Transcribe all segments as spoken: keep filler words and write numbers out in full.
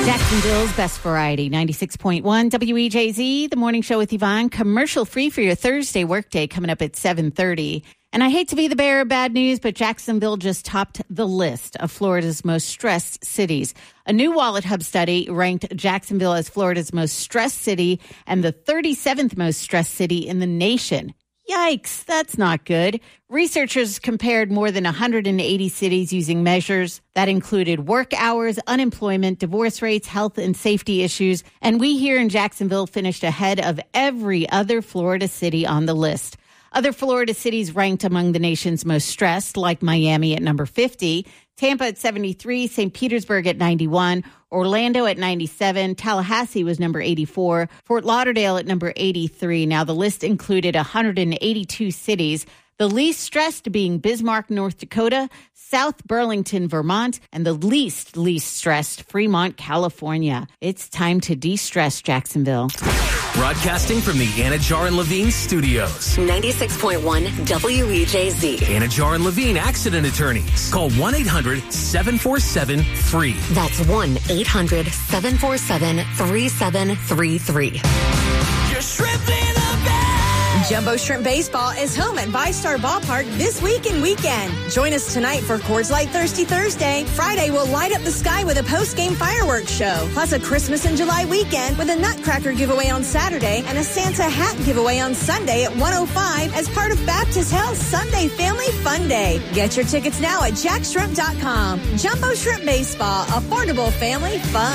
Jacksonville's best variety, ninety-six point one W E J Z, the morning show with Yvonne, commercial free for your Thursday workday coming up at seven thirty. And I hate to be the bearer of bad news, but Jacksonville just topped the list of Florida's most stressed cities. A new Wallet Hub study ranked Jacksonville as Florida's most stressed city and the thirty-seventh most stressed city in the nation. Yikes, that's not good. Researchers compared more than one hundred eighty cities using measures that included work hours, unemployment, divorce rates, health and safety issues. And we here in Jacksonville finished ahead of every other Florida city on the list. Other Florida cities ranked among the nation's most stressed, like Miami at number fifty, Tampa at seventy-three, Saint Petersburg at ninety-one, Orlando at ninety-seven, Tallahassee was number eighty-four, Fort Lauderdale at number eighty-three. Now, the list included one hundred eighty-two cities, the least stressed being Bismarck, North Dakota, South Burlington, Vermont, and the least, least stressed Fremont, California. It's time to de-stress Jacksonville. Broadcasting from the Anajar and Levine studios. ninety-six point one W E J Z. Anajar and Levine accident attorneys. Call one eight hundred seven four seven free. That's one eight hundred seven four seven three seven three three. Your shrimp in the bag. Jumbo Shrimp Baseball is home at VyStar Ballpark this week and weekend. Join us tonight for Coors Light Thirsty Thursday. Friday, we'll light up the sky with a post-game fireworks show, plus a Christmas in July weekend with a Nutcracker giveaway on Saturday and a Santa hat giveaway on Sunday at one oh five as part of Baptist Health's Sunday Family Fun Day. Get your tickets now at jack shrimp dot com. Jumbo Shrimp Baseball, affordable family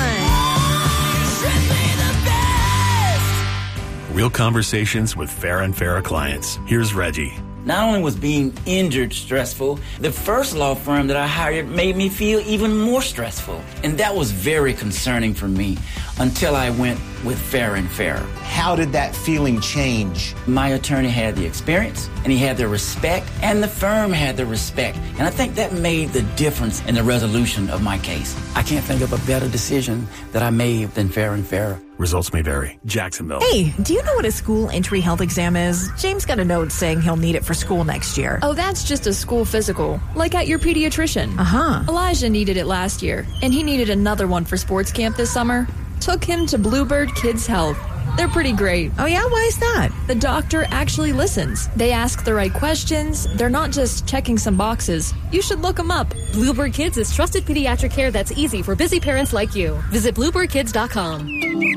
fun. Shrimp in the bag. Real conversations with Farah and Farah clients. Here's Reggie. Not only was being injured stressful, the first law firm that I hired made me feel even more stressful. And that was very concerning for me until I went with Farah and Farah. How did that feeling change? My attorney had the experience, and he had the respect, and the firm had the respect. And I think that made the difference in the resolution of my case. I can't think of a better decision that I made than Farah and Farah. Results may vary. Jacksonville. Hey, do you know what a school entry health exam is? James got a note saying he'll need it for school next year. Oh, that's just a school physical, like at your pediatrician. Uh-huh. Elijah needed it last year, and he needed another one for sports camp this summer. Took him to Bluebird Kids Health. They're pretty great. Oh, yeah? Why is that? The doctor actually listens. They ask the right questions. They're not just checking some boxes. You should look them up. Bluebird Kids is trusted pediatric care that's easy for busy parents like you. Visit bluebird kids dot com.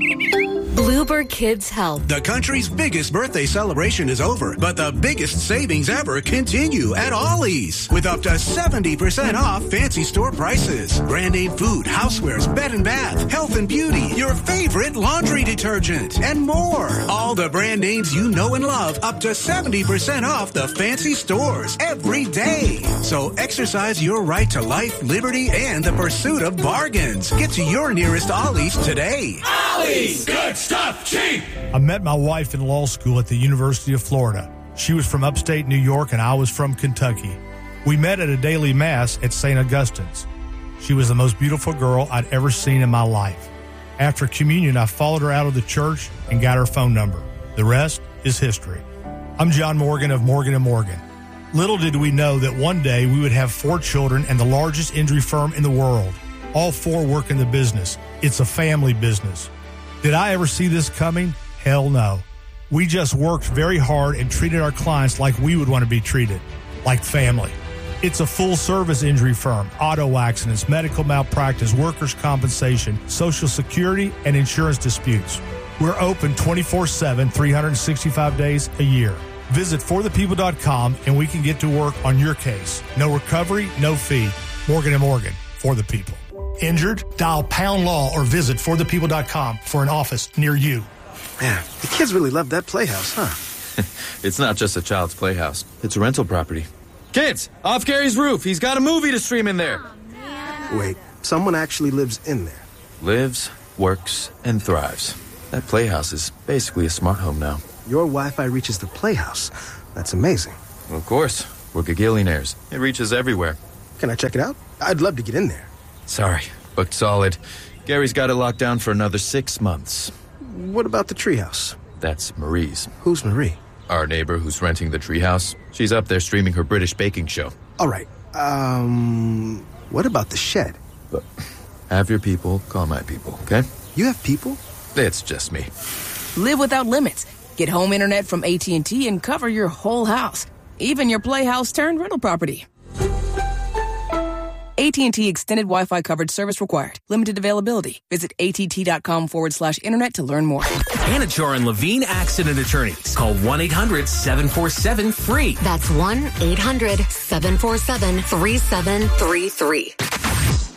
Bluebird Kids Health. The country's biggest birthday celebration is over, but the biggest savings ever continue at Ollie's with up to seventy percent off fancy store prices. Brand name food, housewares, bed and bath, health and beauty, your favorite laundry detergent, and more. All the brand names you know and love, up to seventy percent off the fancy stores every day. So exercise your right to life, liberty, and the pursuit of bargains. Get to your nearest Ollie's today. Ollie's, good stuff, cheap. I met my wife in law school at the University of Florida. She was from upstate New York and I was from Kentucky. We met at a daily mass at Saint Augustine's. She was the most beautiful girl I'd ever seen in my life. After communion, I followed her out of the church and got her phone number. The rest is history. I'm John Morgan of Morgan and Morgan. Little did we know that one day we would have four children and the largest injury firm in the world. All four work in the business. It's a family business. Did I ever see this coming? Hell no. We just worked very hard and treated our clients like we would want to be treated, like family. It's a full-service injury firm, auto accidents, medical malpractice, workers' compensation, Social Security, and insurance disputes. We're open twenty-four seven, three hundred sixty-five days a year. Visit for the people dot com and we can get to work on your case. No recovery, no fee. Morgan and Morgan, for the people. Injured? Dial pound law or visit for the people dot com for an office near you. Man, the kids really love that playhouse, huh? It's not just a child's playhouse. It's a rental property. Kids, off Gary's roof. He's got a movie to stream in there. Oh, wait, someone actually lives in there. Lives, works, and thrives. That playhouse is basically a smart home now. Your Wi-Fi reaches the playhouse. That's amazing. Of course. We're gagillionaires. It reaches everywhere. Can I check it out? I'd love to get in there. Sorry, booked solid. Gary's got it locked down for another six months. What about the treehouse? That's Marie's. Who's Marie? Our neighbor who's renting the treehouse. She's up there streaming her British baking show. All right. Um, what about the shed? But Have your people call my people, okay? You have people? It's just me. Live without limits. Get home internet from A T and T and cover your whole house, even your playhouse turned rental property. A T and T Extended Wi-Fi coverage service required. Limited availability. Visit att.com forward slash internet to learn more. Anachar and Levine Accident Attorneys. Call one eight hundred seven four seven free. That's one eight hundred seven four seven three seven three three.